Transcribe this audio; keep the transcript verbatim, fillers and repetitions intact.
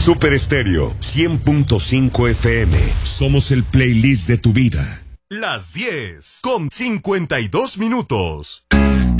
Super Estéreo cien punto cinco F M. Somos el playlist de tu vida. Las diez con cincuenta y dos minutos.